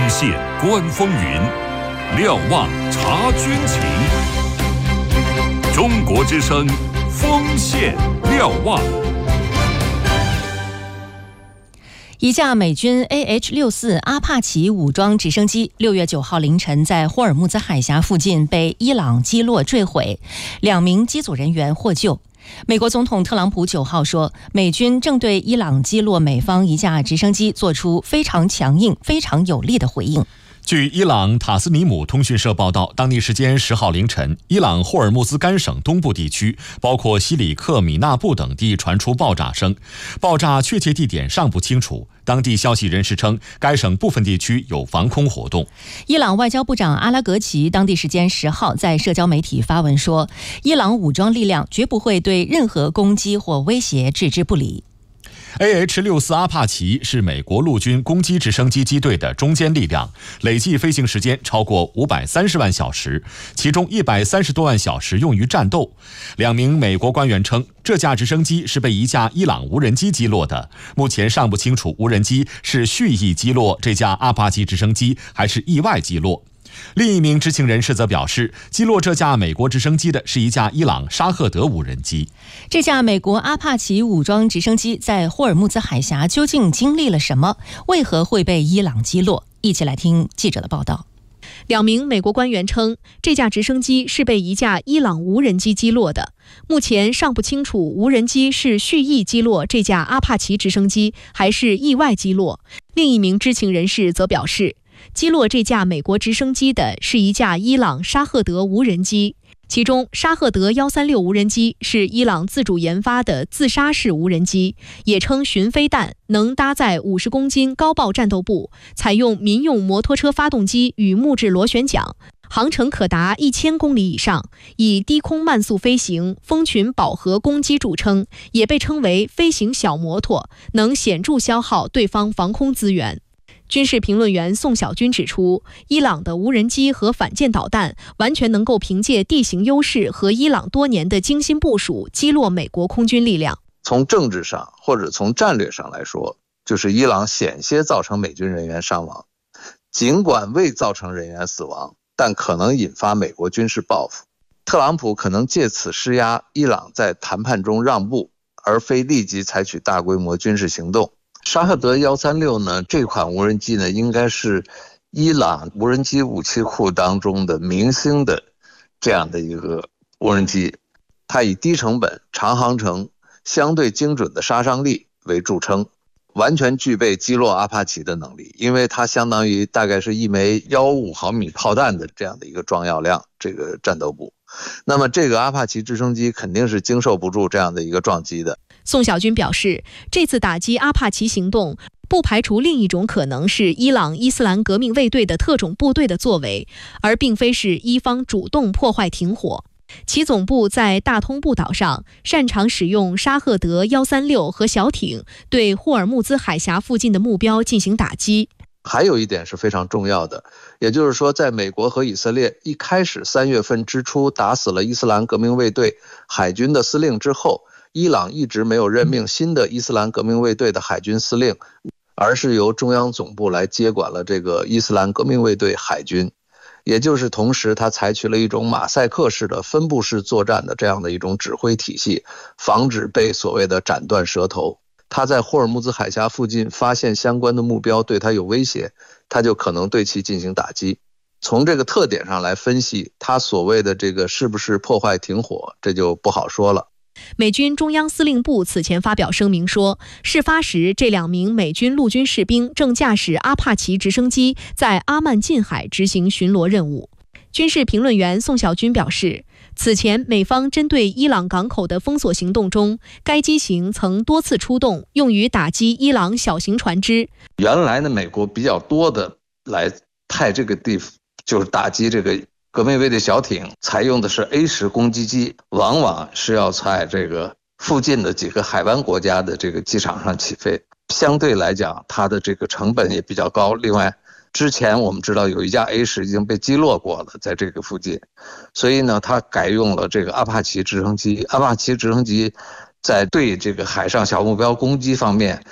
线观风云，瞭望察军情。中国之声，锋线瞭望。 一架美军 AH-64 阿帕奇武装直升机6月9号凌晨在霍尔木兹海峡附近被伊朗击落坠毁，2名机组人员获救。美国总统特朗普9号说，美军正对伊朗击落美方一架直升机做出非常强硬、非常有力的回应。 据伊朗塔斯尼姆通讯社报道，当地时间10号凌晨，伊朗霍尔木兹干省东部地区，包括西里克、米纳布等地传出爆炸声，爆炸确切地点尚不清楚。当地消息人士称，该省部分地区有防空活动。 伊朗外交部长阿拉格齐当地时间10号在社交媒体发文说，伊朗武装力量绝不会对任何攻击或威胁置之不理。 AH-64 阿帕奇是美国陆军攻击直升机机队的中坚力量，累计飞行时间超过530万小时，其中130多万小时用于战斗。2名美国官员称，这架直升机是被一架伊朗无人机击落的，目前尚不清楚无人机是蓄意击落这架阿帕奇直升机，还是意外击落。另一名知情人士则表示，击落这架美国直升机的是一架伊朗沙赫德无人机。 这架美国阿帕奇武装直升机在霍尔木兹海峡究竟经历了什么？为何会被伊朗击落？一起来听记者的报道。 2名美国官员称，这架直升机是被一架伊朗无人机击落的，目前尚不清楚无人机是蓄意击落这架阿帕奇直升机，还是意外击落。另一名知情人士则表示，击落这架美国直升机的是一架伊朗沙赫德无人机，其中沙赫德136无人机是伊朗自主研发的自杀式无人机，也称巡飞弹，能搭载50公斤高爆战斗部，采用民用摩托车发动机与木质螺旋桨，航程可达1000公里以上，以低空慢速飞行、蜂群饱和攻击著称，也被称为飞行小摩托，能显著消耗对方防空资源。军事评论员宋小军指出，伊朗的无人机和反舰导弹完全能够凭借地形优势和伊朗多年的精心部署击落美国空军力量。 从政治上或者从战略上来说，就是伊朗险些造成美军人员伤亡，尽管未造成人员死亡，但可能引发美国军事报复。特朗普可能借此施压伊朗在谈判中让步，而非立即采取大规模军事行动。沙赫德136呢，这款无人机呢，应该是伊朗无人机武器库当中的明星的这样的一个无人机，它以低成本、长航程、相对精准的杀伤力为著称，完全具备击落阿帕奇的能力，因为它相当于大概是一枚155毫米炮弹的这样的一个装药量，这个战斗部。那么这个阿帕奇直升机肯定是经受不住这样的一个撞击的。 宋小军表示，这次打击阿帕奇行动不排除另一种可能是伊朗伊斯兰革命卫队的特种部队的作为，而并非是伊方主动破坏停火。其总部在大通布岛上，擅长使用沙赫德136和小艇对霍尔木兹海峡附近的目标进行打击。 还有一点是非常重要的，也就是说，在美国和以色列一开始3月份之初打死了伊斯兰革命卫队海军的司令之后，伊朗一直没有任命新的伊斯兰革命卫队的海军司令，而是由中央总部来接管了这个伊斯兰革命卫队海军，也就是同时他采取了一种马赛克式的分布式作战的这样的一种指挥体系，防止被所谓的斩断舌头。他在霍尔木兹海峡附近发现相关的目标对他有威胁，他就可能对其进行打击。从这个特点上来分析，他所谓的这个是不是破坏停火，这就不好说了。 美军中央司令部此前发表声明说，事发时这2名美军陆军士兵正驾驶阿帕奇直升机在阿曼近海执行巡逻任务。军事评论员宋小军表示，此前美方针对伊朗港口的封锁行动中，该机型曾多次出动，用于打击伊朗小型船只。 原来呢，美国比较多的来派这个地方，就是打击这个革命卫队小艇，采用的是 A10 攻击机，往往是要在这个附近的几个海湾国家的这个机场上起飞，相对来讲它的这个成本也比较高。另外之前我们知道有一架 A10 已经被击落过了，在这个附近，所以呢，它改用了这个阿帕奇直升机。阿帕奇直升机在对这个海上小目标攻击方面